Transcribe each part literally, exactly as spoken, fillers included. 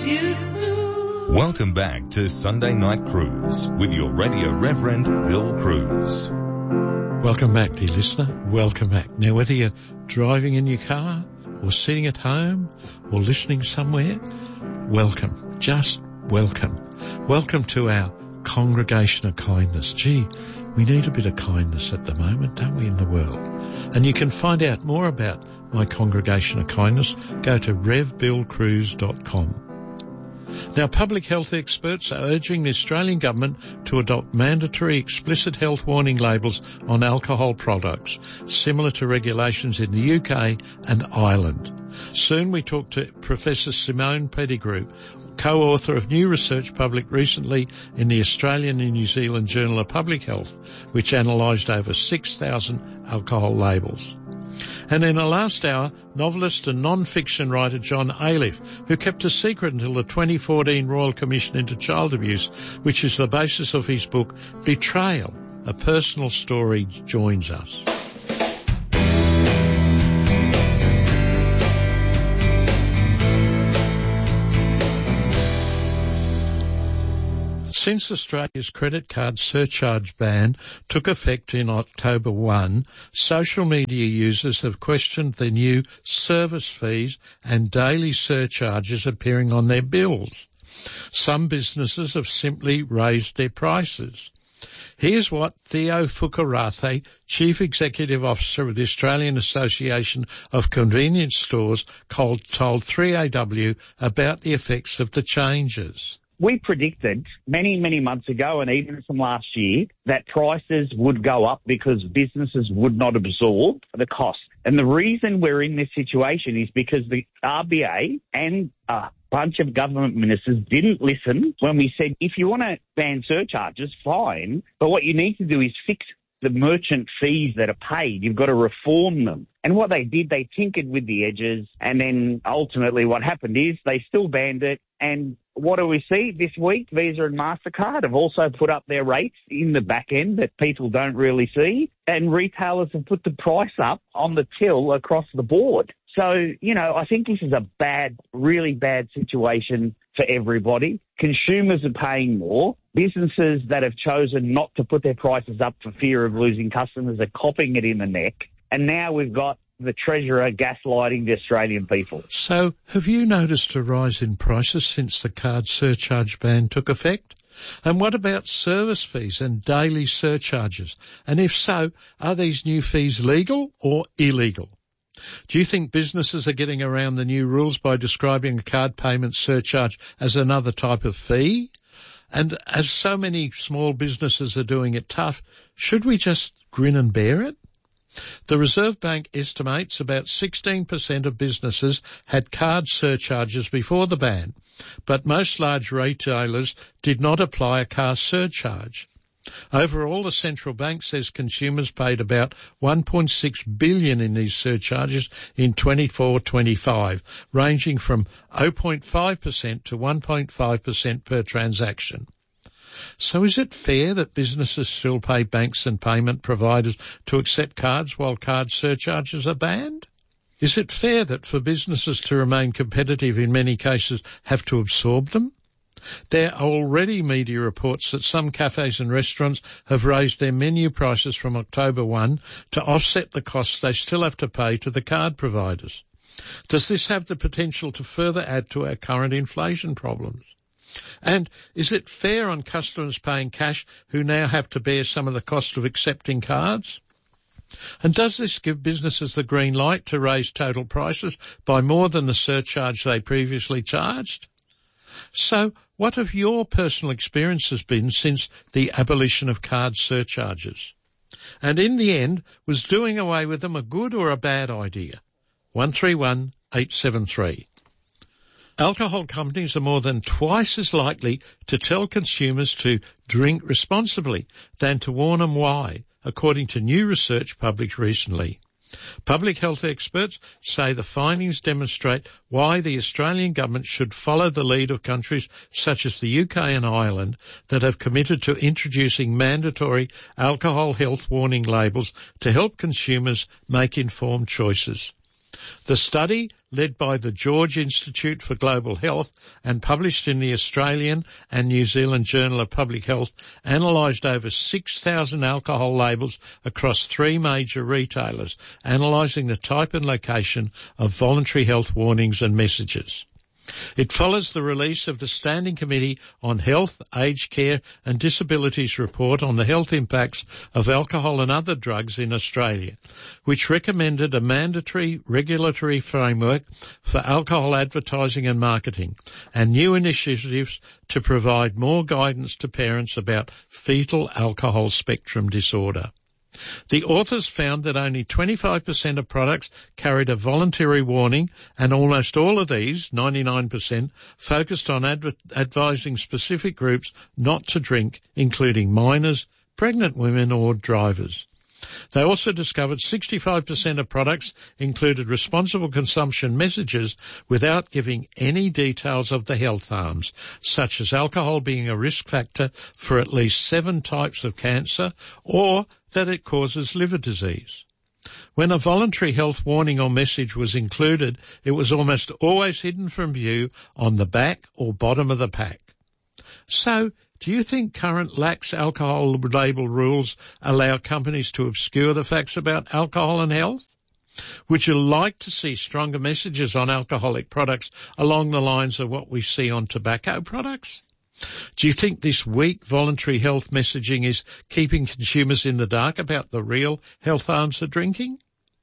miss you. Welcome back to Sunday Night Cruise with your Radio Reverend Bill Cruz. Welcome back, dear listener. Welcome back. Now, whether you're driving in your car or sitting at home or listening somewhere, welcome. Just welcome. Welcome to our Congregation of Kindness. Gee, we need a bit of kindness at the moment, don't we, in the world? And you can find out more about my Congregation of Kindness. Go to rev bill cruz dot com. Now, public health experts are urging the Australian government to adopt mandatory explicit health warning labels on alcohol products, similar to regulations in the U K and Ireland. Soon we talk to Professor Simone Pettigrew, co-author of new research published recently in the Australian and New Zealand Journal of Public Health, which analysed over six thousand alcohol labels. And in the last hour, novelist and non-fiction writer John Aliff, who kept a secret until the twenty fourteen Royal Commission into Child Abuse, which is the basis of his book Betrayal, A Personal Story, joins us. Since Australia's credit card surcharge ban took effect in October first, social media users have questioned the new service fees and daily surcharges appearing on their bills. Some businesses have simply raised their prices. Here's what Theo Fukarathe, Chief Executive Officer of the Australian Association of Convenience Stores, told three A W about the effects of the changes. We predicted many, many months ago, and even from last year, that prices would go up because businesses would not absorb the cost. And the reason we're in this situation is because the R B A and a bunch of government ministers didn't listen when we said, if you want to ban surcharges, fine, but what you need to do is fix the merchant fees that are paid. You've got to reform them. And what they did, they tinkered with the edges, and then ultimately what happened is they still banned it. And what do we see this week? Visa and MasterCard have also put up their rates in the back end that people don't really see, and retailers have put the price up on the till across the board. So, you know, I think this is a bad, really bad situation for everybody. Consumers are paying more. Businesses that have chosen not to put their prices up for fear of losing customers are copping it in the neck. And now we've got the Treasurer gaslighting the Australian people. So have you noticed a rise in prices since the card surcharge ban took effect? And what about service fees and daily surcharges? And if so, are these new fees legal or illegal? Do you think businesses are getting around the new rules by describing a card payment surcharge as another type of fee? And as so many small businesses are doing it tough, should we just grin and bear it? The Reserve Bank estimates about sixteen percent of businesses had card surcharges before the ban, but most large retailers did not apply a card surcharge. Overall, the central bank says consumers paid about one point six billion dollars in these surcharges in twenty-four twenty-five, ranging from zero point five percent to one point five percent per transaction. So is it fair that businesses still pay banks and payment providers to accept cards while card surcharges are banned? Is it fair that for businesses to remain competitive in many cases have to absorb them? There are already media reports that some cafes and restaurants have raised their menu prices from October first to offset the costs they still have to pay to the card providers. Does this have the potential to further add to our current inflation problems? And is it fair on customers paying cash who now have to bear some of the cost of accepting cards? And does this give businesses the green light to raise total prices by more than the surcharge they previously charged? So what have your personal experiences been since the abolition of card surcharges? And in the end, was doing away with them a good or a bad idea? one three one eight seven three. Alcohol companies are more than twice as likely to tell consumers to drink responsibly than to warn them why, according to new research published recently. Public health experts say the findings demonstrate why the Australian government should follow the lead of countries such as the U K and Ireland that have committed to introducing mandatory alcohol health warning labels to help consumers make informed choices. The study, led by the George Institute for Global Health and published in the Australian and New Zealand Journal of Public Health, analysed over six thousand alcohol labels across three major retailers, analysing the type and location of voluntary health warnings and messages. It follows the release of the Standing Committee on Health, Aged Care and Disabilities report on the health impacts of alcohol and other drugs in Australia, which recommended a mandatory regulatory framework for alcohol advertising and marketing and new initiatives to provide more guidance to parents about fetal alcohol spectrum disorder. The authors found that only twenty-five percent of products carried a voluntary warning, and almost all of these, ninety-nine percent, focused on adver- advising specific groups not to drink, including minors, pregnant women or drivers. They also discovered sixty-five percent of products included responsible consumption messages without giving any details of the health harms, such as alcohol being a risk factor for at least seven types of cancer or that it causes liver disease. When a voluntary health warning or message was included, it was almost always hidden from view on the back or bottom of the pack. So, do you think current lax alcohol label rules allow companies to obscure the facts about alcohol and health? Would you like to see stronger messages on alcoholic products along the lines of what we see on tobacco products? Do you think this weak voluntary health messaging is keeping consumers in the dark about the real health harms of drinking?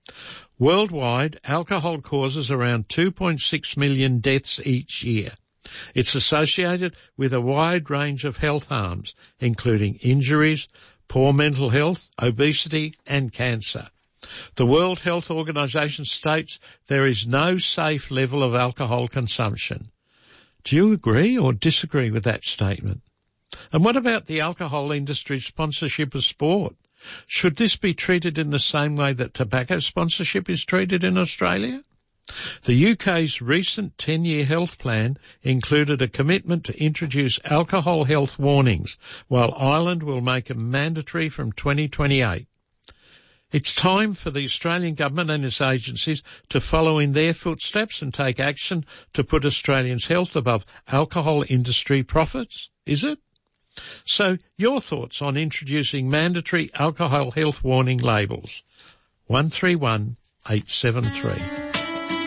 Worldwide, alcohol causes around two point six million deaths each year. It's associated with a wide range of health harms, including injuries, poor mental health, obesity and cancer. The World Health Organization states there is no safe level of alcohol consumption. Do you agree or disagree with that statement? And what about the alcohol industry's sponsorship of sport? Should this be treated in the same way that tobacco sponsorship is treated in Australia? The U K's recent ten-year health plan included a commitment to introduce alcohol health warnings, while Ireland will make them mandatory from twenty twenty-eight. It's time for the Australian government and its agencies to follow in their footsteps and take action to put Australians' health above alcohol industry profits, is it? So, your thoughts on introducing mandatory alcohol health warning labels? one three one eight seven three.